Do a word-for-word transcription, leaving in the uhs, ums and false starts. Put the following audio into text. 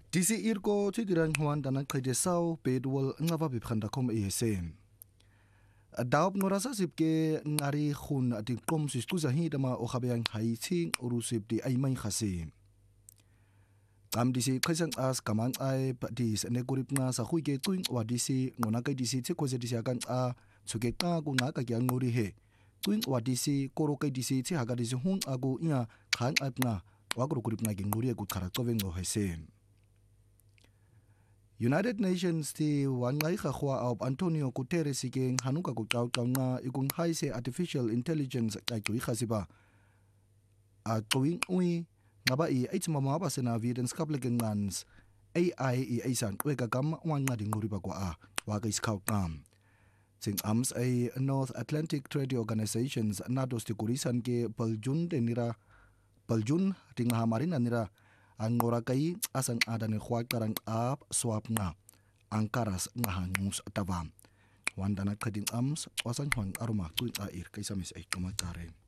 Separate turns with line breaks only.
Disi irko tidirang huan dana kede sau bedwal ngava bibkhanda kom esem. Daub ngorasa sipke ngari khun ati kom siskuza hidama o khabayang haiti urusip di ay may khasi. Am disi kaisang as kamang ay dis negurip nga sa huike tuing wa disi ngonakay disi tikoze disi akan a suke ka ku nga kagyang ngori he. Tuing wa disi koro kay disi ti haga disi hun agu inga khaan at nga wagro kurip nga ginguri agu karaktoveng o hesem. United Nations ti wan ngai khwa op Antonio Guterres igeng hanuka ku taw taw nga ikung haise artificial intelligence kay tu khasiba a tuing ui ngaba i ait mama ba sena evidence kaplegen ngans A I i aisan weka kam wan nga dinguri ba kwa a wa ga scout kam sing ams a North Atlantic Treaty Organizations nados ti kurisan ke paljun denira paljun tinga marina nira ang ngorakai asang ada ni khwa karang ap swap nga angkaras nga hangus tavam wandana kading ams wasan hwang aruma tuit air kaysa mis ay kumatare.